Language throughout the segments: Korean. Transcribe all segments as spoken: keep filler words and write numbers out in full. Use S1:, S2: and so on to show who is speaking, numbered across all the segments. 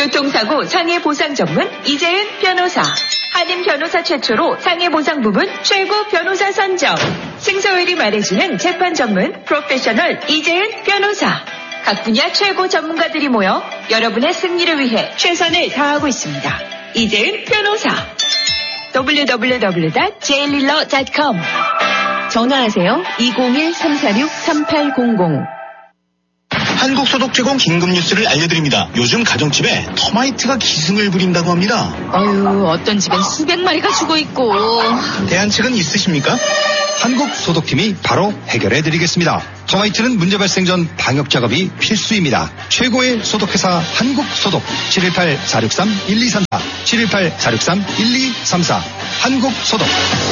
S1: 교통사고 상해보상 전문 이재은 변호사. 한인 변호사 최초로 상해보상 부분 최고 변호사 선정. 승소율이 말해주는 재판 전문 프로페셔널 이재은 변호사. 각 분야 최고 전문가들이 모여 여러분의 승리를 위해 최선을 다하고 있습니다. 이재은 변호사. 더블유 더블유 더블유 닷 제일릴러 닷 컴. 전화하세요. 이공일 삼사육 삼팔공공.
S2: 한국소독 제공 긴급 뉴스를 알려드립니다. 요즘 가정집에 터마이트가 기승을 부린다고 합니다.
S3: 아유, 어떤 집엔 수백 마리가 죽어있고.
S2: 대안책은 있으십니까?
S4: 한국소독팀이 바로 해결해드리겠습니다. 터마이트는 문제 발생 전 방역 작업이 필수입니다. 최고의 소독회사 한국소독. 칠일팔 사육삼 일이삼사 칠일팔 사육삼 일이삼사 한국소독.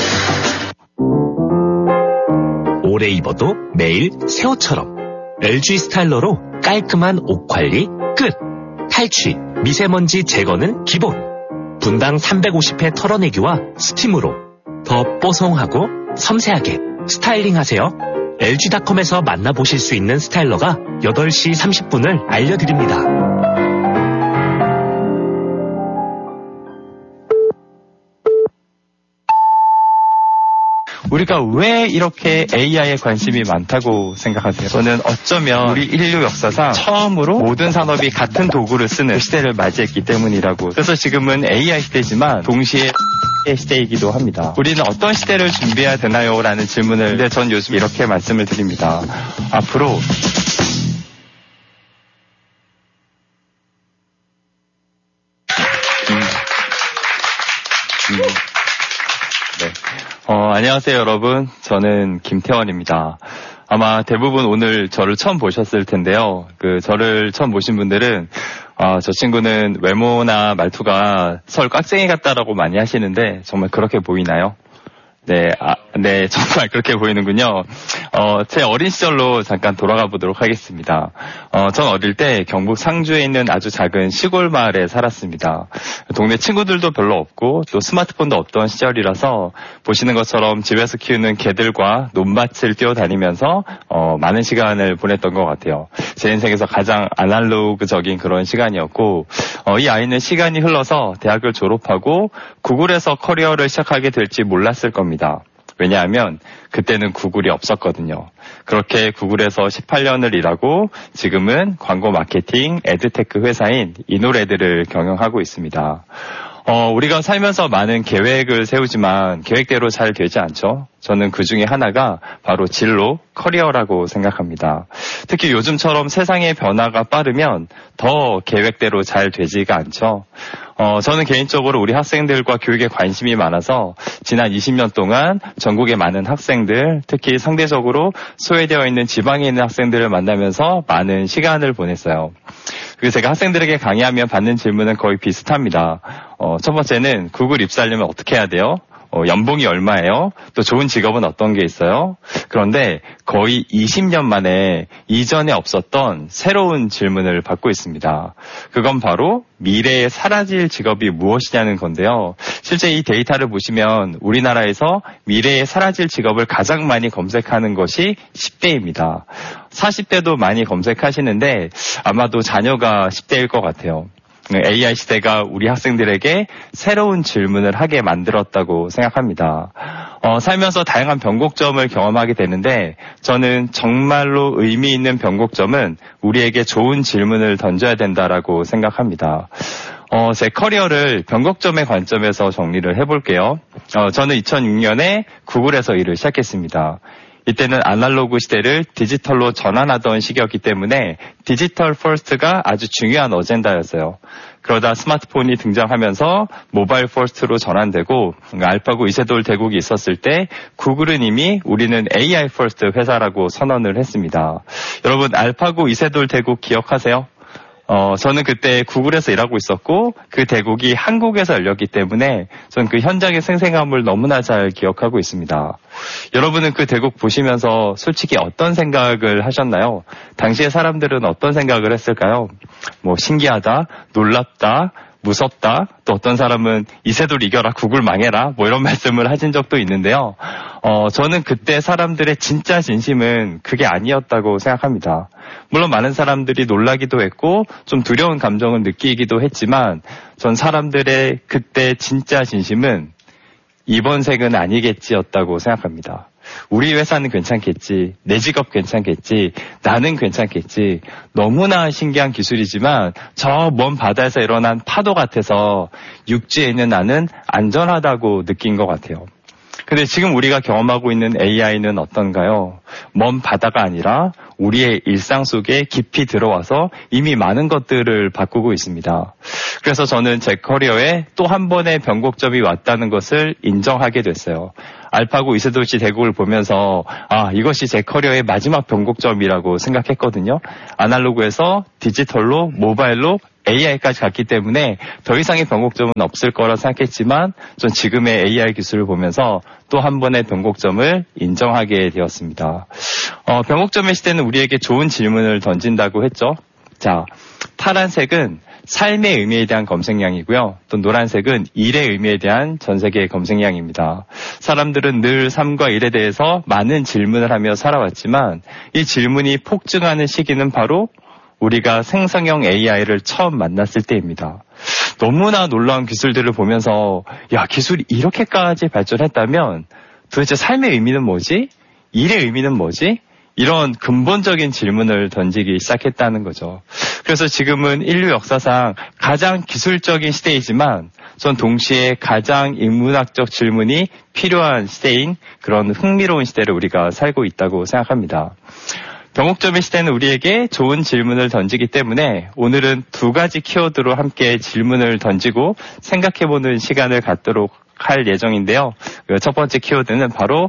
S5: 오래 입어도 매일 새 옷처럼 엘지 스타일러로 깔끔한 옷 관리 끝. 탈취, 미세먼지 제거는 기본. 분당 삼백오십 회 털어내기와 스팀으로 더 뽀송하고 섬세하게 스타일링하세요. 엘지닷컴에서 만나보실 수 있는 스타일러가 여덟 시 삼십 분을 알려드립니다.
S6: 우리가 왜 이렇게 에이아이에 관심이 많다고 생각하세요? 저는 어쩌면 우리 인류 역사상 처음으로 모든 산업이 같은 도구를 쓰는 시대를 맞이했기 때문이라고. 그래서 지금은 에이아이 시대지만 동시에 시대이기도 합니다. 우리는 어떤 시대를 준비해야 되나요? 라는 질문을 근데 전 요즘 이렇게 말씀을 드립니다. 앞으로 음. 음. 네. 어, 안녕하세요, 여러분. 저는 김태원입니다. 아마 대부분 오늘 저를 처음 보셨을 텐데요. 그, 저를 처음 보신 분들은, 아, 저 친구는 외모나 말투가 설 깍쟁이 같다라고 많이 하시는데, 정말 그렇게 보이나요? 네, 아, 네, 정말 그렇게 보이는군요. 어, 제 어린 시절로 잠깐 돌아가 보도록 하겠습니다. 어, 전 어릴 때 경북 상주에 있는 아주 작은 시골 마을에 살았습니다. 동네 친구들도 별로 없고 또 스마트폰도 없던 시절이라서 보시는 것처럼 집에서 키우는 개들과 논밭을 뛰어다니면서 어, 많은 시간을 보냈던 것 같아요. 제 인생에서 가장 아날로그적인 그런 시간이었고 어, 이 아이는 시간이 흘러서 대학을 졸업하고 구글에서 커리어를 시작하게 될지 몰랐을 겁니다. 왜냐하면 그때는 구글이 없었거든요. 그렇게 구글에서 십팔 년을 일하고 지금은 광고 마케팅 에드테크 회사인 이노레드를 경영하고 있습니다. 어, 우리가 살면서 많은 계획을 세우지만 계획대로 잘 되지 않죠. 저는 그 중에 하나가 바로 진로, 커리어라고 생각합니다. 특히 요즘처럼 세상의 변화가 빠르면 더 계획대로 잘 되지가 않죠. 어, 저는 개인적으로 우리 학생들과 교육에 관심이 많아서 지난 이십 년 동안 전국의 많은 학생들, 특히 상대적으로 소외되어 있는 지방에 있는 학생들을 만나면서 많은 시간을 보냈어요. 그래서 제가 학생들에게 강의하면 받는 질문은 거의 비슷합니다. 어, 첫 번째는 구글 입사하려면 어떻게 해야 돼요? 어, 연봉이 얼마예요? 또 좋은 직업은 어떤 게 있어요? 그런데 거의 이십 년 만에 이전에 없었던 새로운 질문을 받고 있습니다. 그건 바로 미래에 사라질 직업이 무엇이냐는 건데요. 실제 이 데이터를 보시면 우리나라에서 미래에 사라질 직업을 가장 많이 검색하는 것이 십 대입니다. 사십 대도 많이 검색하시는데 아마도 자녀가 십 대일 것 같아요. 에이아이 시대가 우리 학생들에게 새로운 질문을 하게 만들었다고 생각합니다. 어, 살면서 다양한 변곡점을 경험하게 되는데 저는 정말로 의미 있는 변곡점은 우리에게 좋은 질문을 던져야 된다라고 생각합니다. 어, 제 커리어를 변곡점의 관점에서 정리를 해볼게요. 어, 저는 이천육 년에 구글에서 일을 시작했습니다. 이때는 아날로그 시대를 디지털로 전환하던 시기였기 때문에 디지털 퍼스트가 아주 중요한 어젠다였어요. 그러다 스마트폰이 등장하면서 모바일 퍼스트로 전환되고 알파고 이세돌 대국이 있었을 때 구글은 이미 우리는 에이아이 퍼스트 회사라고 선언을 했습니다. 여러분 알파고 이세돌 대국 기억하세요? 어, 저는 그때 구글에서 일하고 있었고 그 대국이 한국에서 열렸기 때문에 저는 그 현장의 생생함을 너무나 잘 기억하고 있습니다. 여러분은 그 대국 보시면서 솔직히 어떤 생각을 하셨나요? 당시의 사람들은 어떤 생각을 했을까요? 뭐 신기하다, 놀랍다, 무섭다, 또 어떤 사람은 이세돌 이겨라, 구글 망해라 뭐 이런 말씀을 하신 적도 있는데요. 어, 저는 그때 사람들의 진짜 진심은 그게 아니었다고 생각합니다. 물론 많은 사람들이 놀라기도 했고 좀 두려운 감정을 느끼기도 했지만 전 사람들의 그때 진짜 진심은 이번 생은 아니겠지였다고 생각합니다. 우리 회사는 괜찮겠지, 내 직업 괜찮겠지, 나는 괜찮겠지, 너무나 신기한 기술이지만 저 먼 바다에서 일어난 파도 같아서 육지에 있는 나는 안전하다고 느낀 것 같아요. 근데 지금 우리가 경험하고 있는 에이아이는 어떤가요? 먼 바다가 아니라 우리의 일상 속에 깊이 들어와서 이미 많은 것들을 바꾸고 있습니다. 그래서 저는 제 커리어에 또 한 번의 변곡점이 왔다는 것을 인정하게 됐어요. 알파고 이세돌씨 대국을 보면서 아, 이것이 제 커리어의 마지막 변곡점이라고 생각했거든요. 아날로그에서 디지털로, 모바일로 에이아이까지 갔기 때문에 더 이상의 변곡점은 없을 거라 생각했지만 전 지금의 에이아이 기술을 보면서 또 한 번의 변곡점을 인정하게 되었습니다. 어, 변곡점의 시대는 우리에게 좋은 질문을 던진다고 했죠. 자, 파란색은 삶의 의미에 대한 검색량이고요. 또 노란색은 일의 의미에 대한 전 세계의 검색량입니다. 사람들은 늘 삶과 일에 대해서 많은 질문을 하며 살아왔지만 이 질문이 폭증하는 시기는 바로 우리가 생성형 에이아이를 처음 만났을 때입니다. 너무나 놀라운 기술들을 보면서 야, 기술이 이렇게까지 발전했다면 도대체 삶의 의미는 뭐지? 일의 의미는 뭐지? 이런 근본적인 질문을 던지기 시작했다는 거죠. 그래서 지금은 인류 역사상 가장 기술적인 시대이지만 전 동시에 가장 인문학적 질문이 필요한 시대인 그런 흥미로운 시대를 우리가 살고 있다고 생각합니다. 변곡점의 시대는 우리에게 좋은 질문을 던지기 때문에 오늘은 두 가지 키워드로 함께 질문을 던지고 생각해보는 시간을 갖도록 할 예정인데요. 첫 번째 키워드는 바로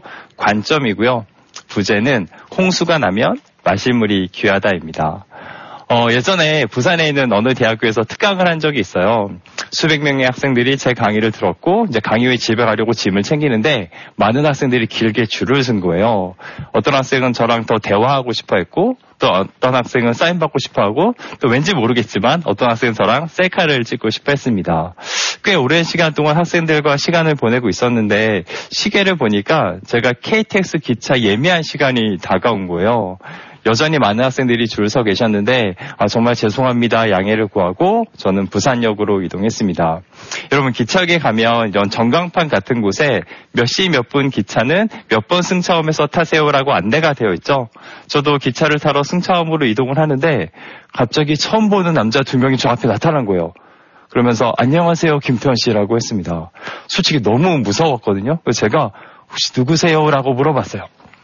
S6: 관점이고요. 부제는 홍수가 나면 마실 물이 귀하다입니다. 어, 예전에 부산에 있는 어느 대학교에서 특강을 한 적이 있어요. 수백 명의 학생들이 제 강의를 들었고 이제 강의 후에 집에 가려고 짐을 챙기는데 많은 학생들이 길게 줄을 쓴 거예요. 어떤 학생은 저랑 더 대화하고 싶어 했고 또 어떤 학생은 사인 받고 싶어 하고 또 왠지 모르겠지만 어떤 학생은 저랑 셀카를 찍고 싶어 했습니다. 꽤 오랜 시간 동안 학생들과 시간을 보내고 있었는데 시계를 보니까 제가 케이티엑스 기차 예매한 시간이 다가온 거예요. 여전히 많은 학생들이 줄 서 계셨는데 아, 정말 죄송합니다. 양해를 구하고 저는 부산역으로 이동했습니다. 여러분 기차역에 가면 이런 전광판 같은 곳에 몇 시 몇 분 기차는 몇 번 승차함에서 타세요라고 안내가 되어 있죠. 저도 기차를 타러 승차함으로 이동을 하는데 갑자기 처음 보는 남자 두 명이 저 앞에 나타난 거예요. 그러면서 안녕하세요 김태원 씨라고 했습니다. 솔직히 너무 무서웠거든요. 그래서 제가 혹시 누구세요라고 물어봤어요.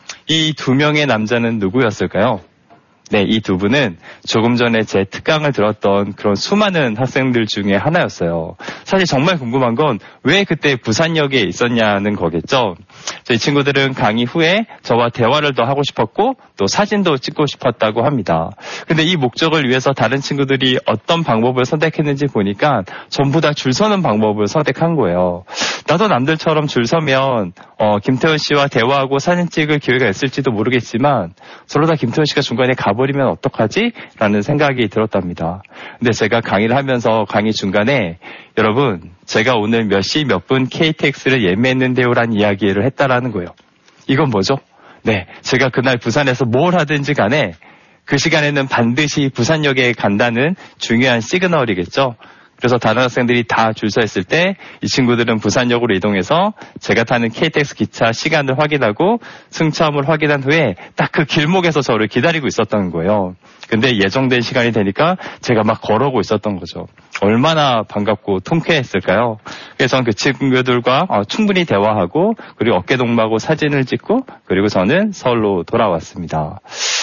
S6: 이 두 명의 남자는 누구였을까요? 네, 이 두 분은 조금 전에 제 특강을 들었던 그런 수많은 학생들 중에 하나였어요. 사실 정말 궁금한 건 왜 그때 부산역에 있었냐는 거겠죠. 저희 친구들은 강의 후에 저와 대화를 더 하고 싶었고 또 사진도 찍고 싶었다고 합니다. 근데 이 목적을 위해서 다른 친구들이 어떤 방법을 선택했는지 보니까 전부 다 줄 서는 방법을 선택한 거예요. 나도 남들처럼 줄 서면 어, 김태원 씨와 대화하고 사진 찍을 기회가 있을지도 모르겠지만 저러다 김태원 씨가 중간에 가버리면 어떡하지? 라는 생각이 들었답니다. 근데 제가 강의를 하면서 강의 중간에 여러분 제가 오늘 몇 시 몇 분 케이티엑스를 예매했는데요 라는 이야기를 했다라는 거예요. 이건 뭐죠? 네, 제가 그날 부산에서 뭘 하든지 간에 그 시간에는 반드시 부산역에 간다는 중요한 시그널이겠죠. 그래서 다른 학생들이 다 줄 서 있을 때 이 친구들은 부산역으로 이동해서 제가 타는 케이티엑스 기차 시간을 확인하고 승차함을 확인한 후에 딱 그 길목에서 저를 기다리고 있었던 거예요. 근데 예정된 시간이 되니까 제가 막 걸어오고 있었던 거죠. 얼마나 반갑고 통쾌했을까요? 그래서 저는 그 친구들과 어, 충분히 대화하고 그리고 어깨동무하고 사진을 찍고 그리고 저는 서울로 돌아왔습니다.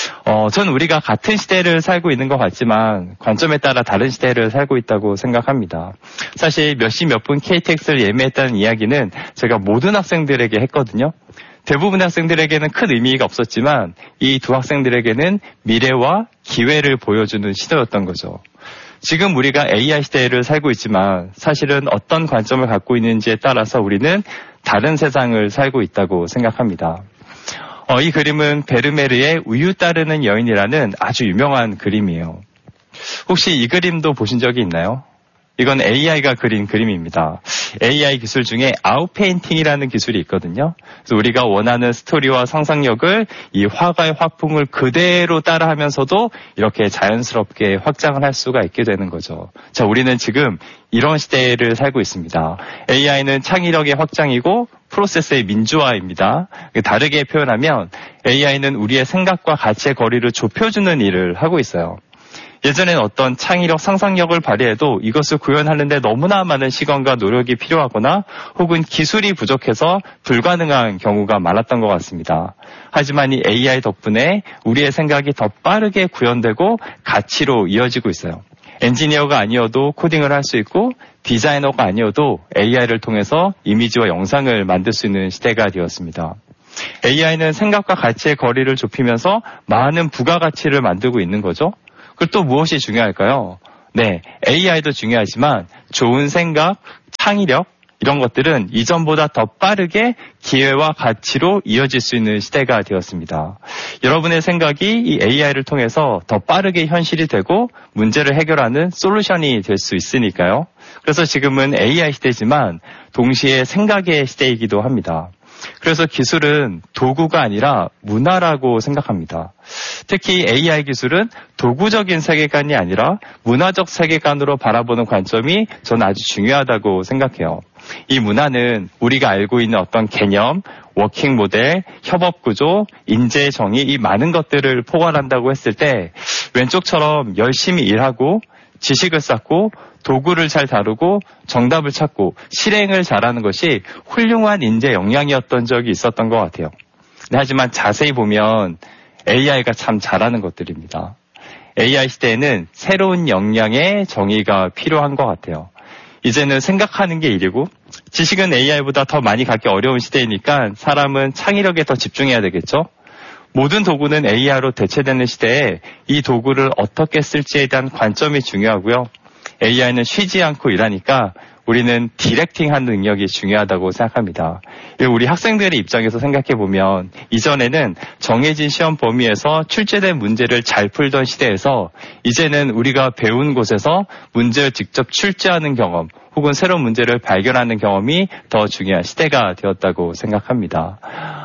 S6: 어, 전 우리가 같은 시대를 살고 있는 것 같지만 관점에 따라 다른 시대를 살고 있다고 생각합니다. 사실 몇 시 몇 분 케이티엑스를 예매했다는 이야기는 제가 모든 학생들에게 했거든요. 대부분의 학생들에게는 큰 의미가 없었지만 이 두 학생들에게는 미래와 기회를 보여주는 시도였던 거죠. 지금 우리가 에이아이 시대를 살고 있지만 사실은 어떤 관점을 갖고 있는지에 따라서 우리는 다른 세상을 살고 있다고 생각합니다. 어, 이 그림은 베르메르의 우유 따르는 여인이라는 아주 유명한 그림이에요. 혹시 이 그림도 보신 적이 있나요? 이건 에이아이가 그린 그림입니다. 에이아이 기술 중에 아웃페인팅이라는 기술이 있거든요. 그래서 우리가 원하는 스토리와 상상력을 이 화가의 화풍을 그대로 따라하면서도 이렇게 자연스럽게 확장을 할 수가 있게 되는 거죠. 자, 우리는 지금 이런 시대를 살고 있습니다. 에이아이는 창의력의 확장이고 프로세스의 민주화입니다. 다르게 표현하면 에이아이는 우리의 생각과 가치의 거리를 좁혀주는 일을 하고 있어요. 예전엔 어떤 창의력, 상상력을 발휘해도 이것을 구현하는데 너무나 많은 시간과 노력이 필요하거나 혹은 기술이 부족해서 불가능한 경우가 많았던 것 같습니다. 하지만 이 에이아이 덕분에 우리의 생각이 더 빠르게 구현되고 가치로 이어지고 있어요. 엔지니어가 아니어도 코딩을 할 수 있고 디자이너가 아니어도 에이아이를 통해서 이미지와 영상을 만들 수 있는 시대가 되었습니다. 에이아이는 생각과 가치의 거리를 좁히면서 많은 부가가치를 만들고 있는 거죠. 그리고 또 무엇이 중요할까요? 네, 에이아이도 중요하지만 좋은 생각, 창의력 이런 것들은 이전보다 더 빠르게 기회와 가치로 이어질 수 있는 시대가 되었습니다. 여러분의 생각이 이 에이아이를 통해서 더 빠르게 현실이 되고 문제를 해결하는 솔루션이 될 수 있으니까요. 그래서 지금은 에이아이 시대지만 동시에 생각의 시대이기도 합니다. 그래서 기술은 도구가 아니라 문화라고 생각합니다. 특히 에이아이 기술은 도구적인 세계관이 아니라 문화적 세계관으로 바라보는 관점이 저는 아주 중요하다고 생각해요. 이 문화는 우리가 알고 있는 어떤 개념, 워킹 모델, 협업 구조, 인재 정의 이 많은 것들을 포괄한다고 했을 때 왼쪽처럼 열심히 일하고 지식을 쌓고 도구를 잘 다루고 정답을 찾고 실행을 잘하는 것이 훌륭한 인재 역량이었던 적이 있었던 것 같아요. 하지만 자세히 보면 에이아이가 참 잘하는 것들입니다. 에이아이 시대에는 새로운 역량의 정의가 필요한 것 같아요. 이제는 생각하는 게 일이고 지식은 에이아이보다 더 많이 갖기 어려운 시대이니까 사람은 창의력에 더 집중해야 되겠죠. 모든 도구는 에이아이로 대체되는 시대에 이 도구를 어떻게 쓸지에 대한 관점이 중요하고요. 에이아이는 쉬지 않고 일하니까 우리는 디렉팅하는 능력이 중요하다고 생각합니다. 우리 학생들의 입장에서 생각해보면 이전에는 정해진 시험 범위에서 출제된 문제를 잘 풀던 시대에서 이제는 우리가 배운 곳에서 문제를 직접 출제하는 경험 혹은 새로운 문제를 발견하는 경험이 더 중요한 시대가 되었다고 생각합니다.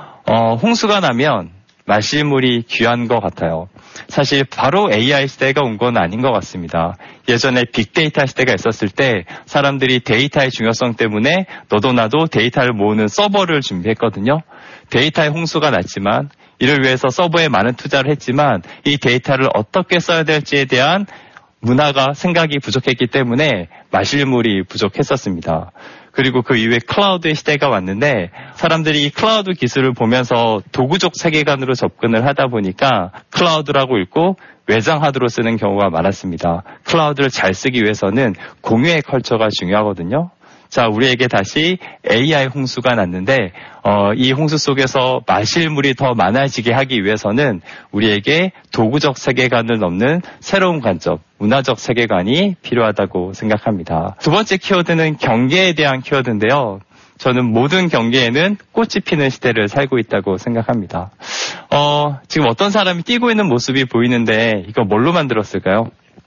S6: 어, 홍수가 나면 마실 물이 귀한 것 같아요. 사실 바로 에이아이 시대가 온 건 아닌 것 같습니다. 예전에 빅데이터 시대가 있었을 때 사람들이 데이터의 중요성 때문에 너도 나도 데이터를 모으는 서버를 준비했거든요. 데이터의 홍수가 났지만 이를 위해서 서버에 많은 투자를 했지만 이 데이터를 어떻게 써야 될지에 대한 문화가 생각이 부족했기 때문에 마실 물이 부족했었습니다. 그리고 그 이후에 클라우드의 시대가 왔는데 사람들이 이 클라우드 기술을 보면서 도구적 세계관으로 접근을 하다 보니까 클라우드라고 읽고 외장 하드로 쓰는 경우가 많았습니다. 클라우드를 잘 쓰기 위해서는 공유의 컬처가 중요하거든요. 자, 우리에게 다시 에이아이 홍수가 났는데 어, 이 홍수 속에서 마실 물이 더 많아지게 하기 위해서는 우리에게 도구적 세계관을 넘는 새로운 관점, 문화적 세계관이 필요하다고 생각합니다. 두 번째 키워드는 경계에 대한 키워드인데요. 저는 모든 경계에는 꽃이 피는 시대를 살고 있다고 생각합니다. 어, 지금 어떤 사람이 뛰고 있는 모습이 보이는데 이거 뭘로 만들었을까요?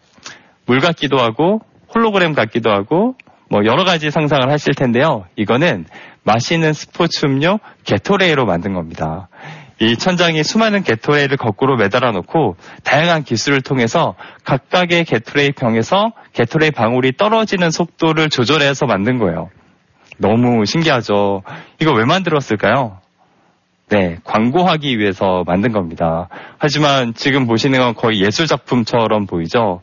S6: 물 같기도 하고 홀로그램 같기도 하고 뭐 여러 가지 상상을 하실 텐데요. 이거는 마시는 스포츠 음료 게토레이로 만든 겁니다. 이 천장에 수많은 게토레이를 거꾸로 매달아 놓고 다양한 기술을 통해서 각각의 게토레이 병에서 게토레이 방울이 떨어지는 속도를 조절해서 만든 거예요. 너무 신기하죠. 이거 왜 만들었을까요? 네, 광고하기 위해서 만든 겁니다. 하지만 지금 보시는 건 거의 예술작품처럼 보이죠?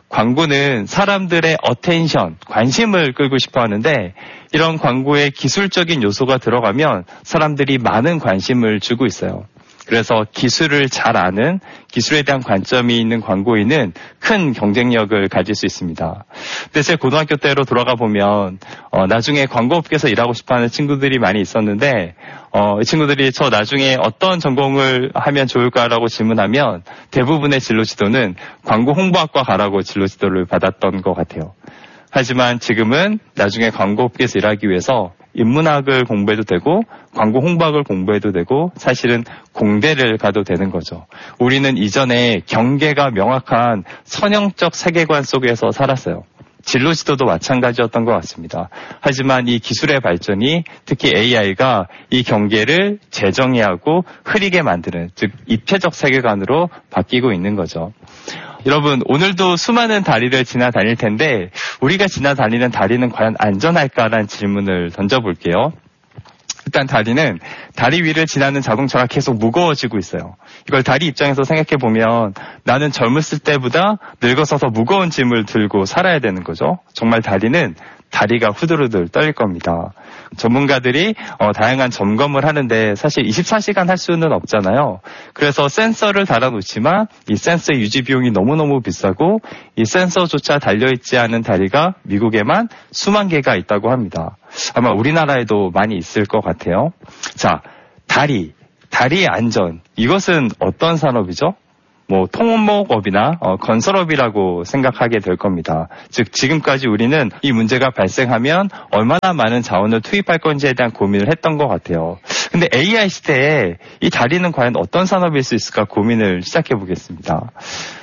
S6: 광고는 사람들의 어텐션, 관심을 끌고 싶어 하는데 이런 광고에 기술적인 요소가 들어가면 사람들이 많은 관심을 주고 있어요. 그래서 기술을 잘 아는 기술에 대한 관점이 있는 광고인은 큰 경쟁력을 가질 수 있습니다. 근데 제 고등학교 때로 돌아가 보면 어, 나중에 광고업계에서 일하고 싶어하는 친구들이 많이 있었는데 어, 이 친구들이 저 나중에 어떤 전공을 하면 좋을까라고 질문하면 대부분의 진로 지도는 광고 홍보학과 가라고 진로 지도를 받았던 것 같아요. 하지만 지금은 나중에 광고업계에서 일하기 위해서 인문학을 공부해도 되고 광고 홍보학을 공부해도 되고 사실은 공대를 가도 되는 거죠. 우리는 이전에 경계가 명확한 선형적 세계관 속에서 살았어요. 진로 지도도 마찬가지였던 것 같습니다. 하지만 이 기술의 발전이 특히 에이아이가 이 경계를 재정의하고 하고 흐리게 만드는, 즉 입체적 세계관으로 바뀌고 있는 거죠. 여러분, 오늘도 수많은 다리를 지나다닐 텐데 우리가 지나다니는 다리는 과연 안전할까라는 질문을 던져볼게요. 일단 다리는 다리 위를 지나는 자동차가 계속 무거워지고 있어요. 이걸 다리 입장에서 생각해보면 나는 젊었을 때보다 늙어서 더 무거운 짐을 들고 살아야 되는 거죠. 정말 다리는 다리가 후들후들 떨릴 겁니다. 전문가들이 어, 다양한 점검을 하는데 사실 이십사 시간 할 수는 없잖아요. 그래서 센서를 달아놓지만 이 센서 유지 비용이 너무너무 비싸고 이 센서조차 달려있지 않은 다리가 미국에만 수만 개가 있다고 합니다. 아마 우리나라에도 많이 있을 것 같아요. 자, 다리, 다리의 안전, 이것은 어떤 산업이죠? 뭐 통목업이나 어, 건설업이라고 생각하게 될 겁니다. 즉 지금까지 우리는 이 문제가 발생하면 얼마나 많은 자원을 투입할 건지에 대한 고민을 했던 것 같아요. 근데 에이아이 시대에 이 다리는 과연 어떤 산업일 수 있을까 고민을 시작해 보겠습니다.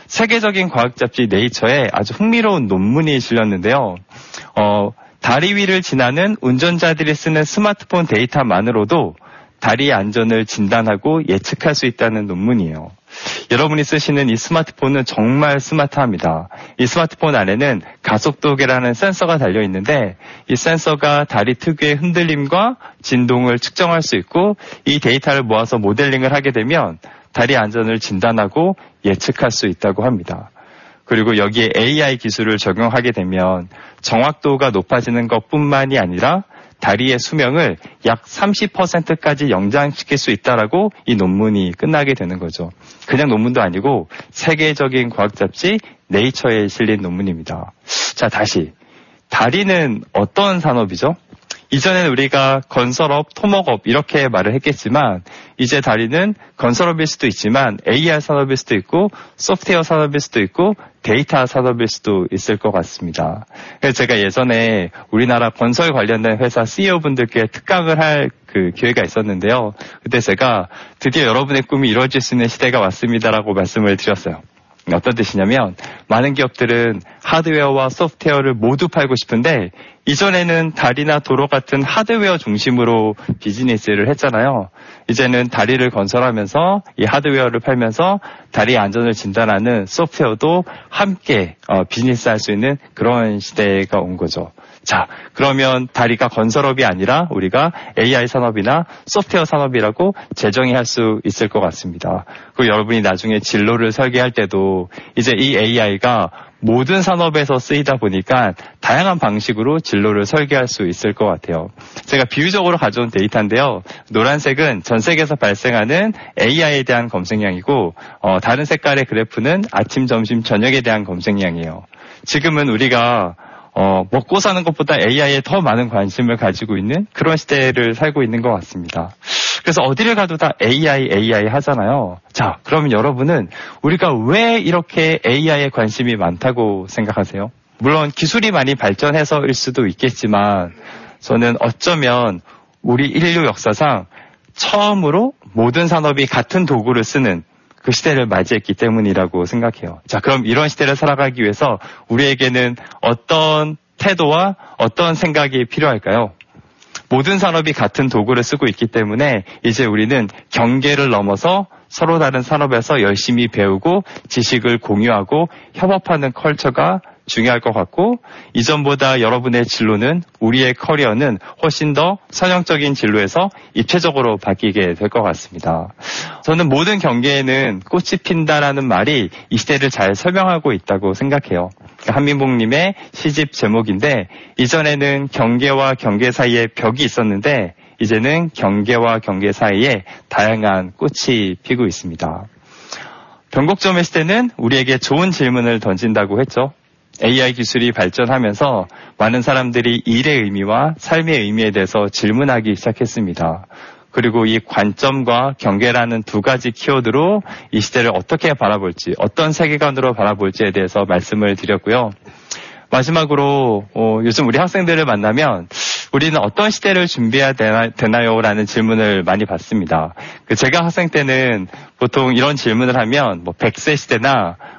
S6: 세계적인 과학 잡지 네이처에 아주 흥미로운 논문이 실렸는데요. 어, 다리 위를 지나는 운전자들이 쓰는 스마트폰 데이터만으로도 다리의 안전을 진단하고 예측할 수 있다는 논문이에요. 여러분이 쓰시는 이 스마트폰은 정말 스마트합니다. 이 스마트폰 안에는 가속도계라는 센서가 달려있는데 이 센서가 다리 특유의 흔들림과 진동을 측정할 수 있고 이 데이터를 모아서 모델링을 하게 되면 다리 안전을 진단하고 예측할 수 있다고 합니다. 그리고 여기에 에이아이 기술을 적용하게 되면 정확도가 높아지는 것뿐만이 아니라 다리의 수명을 약 삼십 퍼센트까지 연장시킬 수 있다라고 이 논문이 끝나게 되는 거죠. 그냥 논문도 아니고 세계적인 과학 잡지 네이처에 실린 논문입니다. 자, 다시. 다리는 어떤 산업이죠? 이전에는 우리가 건설업, 토목업 이렇게 말을 했겠지만 이제 다리는 건설업일 수도 있지만 에이아이 산업일 수도 있고 소프트웨어 산업일 수도 있고 데이터 산업일 수도 있을 것 같습니다. 그래서 제가 예전에 우리나라 건설 관련된 회사 씨이오분들께 특강을 할 그 기회가 있었는데요. 그때 제가 드디어 여러분의 꿈이 이루어질 수 있는 시대가 왔습니다라고 말씀을 드렸어요. 어떤 뜻이냐면 많은 기업들은 하드웨어와 소프트웨어를 모두 팔고 싶은데 이전에는 다리나 도로 같은 하드웨어 중심으로 비즈니스를 했잖아요. 이제는 다리를 건설하면서 이 하드웨어를 팔면서 다리의 안전을 진단하는 소프트웨어도 함께 어, 비즈니스할 수 있는 그런 시대가 온 거죠. 자, 그러면 다리가 건설업이 아니라 우리가 에이아이 산업이나 소프트웨어 산업이라고 재정의할 수 있을 것 같습니다. 그리고 여러분이 나중에 진로를 설계할 때도 이제 이 에이아이가 모든 산업에서 쓰이다 보니까 다양한 방식으로 진로를 설계할 수 있을 것 같아요. 제가 비유적으로 가져온 데이터인데요. 노란색은 전 세계에서 발생하는 에이아이에 대한 검색량이고 어, 다른 색깔의 그래프는 아침, 점심, 저녁에 대한 검색량이에요. 지금은 우리가 어, 먹고 사는 것보다 에이아이에 더 많은 관심을 가지고 있는 그런 시대를 살고 있는 것 같습니다. 그래서 어디를 가도 다 에이아이, 에이아이 하잖아요. 자, 그러면 여러분은 우리가 왜 이렇게 에이아이에 관심이 많다고 생각하세요? 물론 기술이 많이 발전해서일 수도 있겠지만 저는 어쩌면 우리 인류 역사상 처음으로 모든 산업이 같은 도구를 쓰는 그 시대를 맞이했기 때문이라고 생각해요. 자, 그럼 이런 시대를 살아가기 위해서 우리에게는 어떤 태도와 어떤 생각이 필요할까요? 모든 산업이 같은 도구를 쓰고 있기 때문에 이제 우리는 경계를 넘어서 서로 다른 산업에서 열심히 배우고 지식을 공유하고 협업하는 컬처가 중요할 것 같고 이전보다 여러분의 진로는 우리의 커리어는 훨씬 더 선형적인 진로에서 입체적으로 바뀌게 될 것 같습니다. 저는 모든 경계에는 꽃이 핀다라는 말이 이 시대를 잘 설명하고 있다고 생각해요. 한민복님의 시집 제목인데 이전에는 경계와 경계 사이에 벽이 있었는데 이제는 경계와 경계 사이에 다양한 꽃이 피고 있습니다. 변곡점의 시대는 우리에게 좋은 질문을 던진다고 했죠. 에이아이 기술이 발전하면서 많은 사람들이 일의 의미와 삶의 의미에 대해서 질문하기 시작했습니다. 그리고 이 관점과 경계라는 두 가지 키워드로 이 시대를 어떻게 바라볼지, 어떤 세계관으로 바라볼지에 대해서 말씀을 드렸고요. 마지막으로 어, 요즘 우리 학생들을 만나면 우리는 어떤 시대를 준비해야 되나, 되나요? 라는 질문을 많이 받습니다. 그 제가 학생 때는 보통 이런 질문을 하면 뭐 백 세 시대나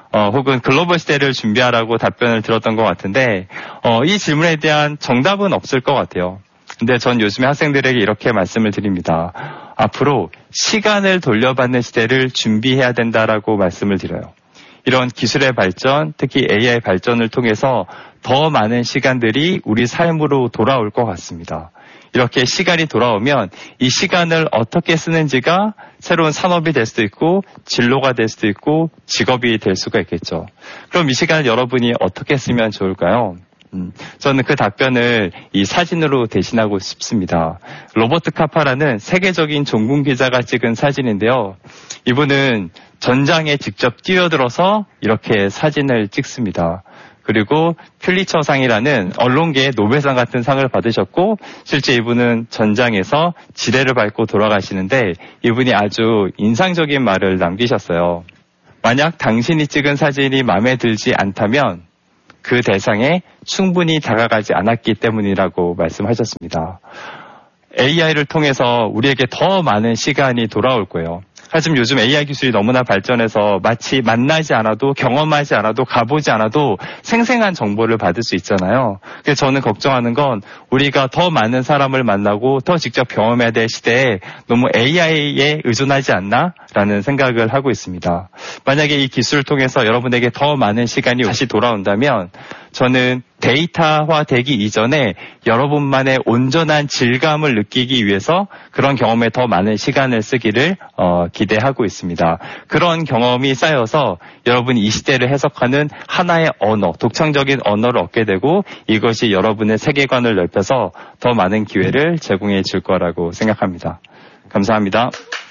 S6: 어, 혹은 글로벌 시대를 준비하라고 답변을 들었던 것 같은데, 어, 이 질문에 대한 정답은 없을 것 같아요. 근데 전 요즘에 학생들에게 이렇게 말씀을 드립니다. 앞으로 시간을 돌려받는 시대를 준비해야 된다라고 말씀을 드려요. 이런 기술의 발전, 특히 에이아이 발전을 통해서 더 많은 시간들이 우리 삶으로 돌아올 것 같습니다. 이렇게 시간이 돌아오면 이 시간을 어떻게 쓰는지가 새로운 산업이 될 수도 있고 진로가 될 수도 있고 직업이 될 수가 있겠죠. 그럼 이 시간을 여러분이 어떻게 쓰면 좋을까요? 음, 저는 그 답변을 이 사진으로 대신하고 싶습니다. 로버트 카파라는 세계적인 종군 기자가 찍은 사진인데요. 이분은 전장에 직접 뛰어들어서 이렇게 사진을 찍습니다. 그리고 퓰리처상이라는 언론계의 노벨상 같은 상을 받으셨고 실제 이분은 전장에서 지뢰를 밟고 돌아가시는데 이분이 아주 인상적인 말을 남기셨어요. 만약 당신이 찍은 사진이 마음에 들지 않다면 그 대상에 충분히 다가가지 않았기 때문이라고 말씀하셨습니다. 에이아이를 통해서 우리에게 더 많은 시간이 돌아올 거예요. 하지만 요즘 에이아이 기술이 너무나 발전해서 마치 만나지 않아도 경험하지 않아도 가보지 않아도 생생한 정보를 받을 수 있잖아요. 그래서 저는 걱정하는 건 우리가 더 많은 사람을 만나고 더 직접 경험해야 될 시대에 너무 에이아이에 의존하지 않나라는 생각을 하고 있습니다. 만약에 이 기술을 통해서 여러분에게 더 많은 시간이 다시 돌아온다면 저는 데이터화 되기 이전에 여러분만의 온전한 질감을 느끼기 위해서 그런 경험에 더 많은 시간을 쓰기를 어, 기대하고 있습니다. 그런 경험이 쌓여서 여러분이 이 시대를 해석하는 하나의 언어, 독창적인 언어를 얻게 되고 이것이 여러분의 세계관을 넓혀서 더 많은 기회를 제공해 줄 거라고 생각합니다. 감사합니다.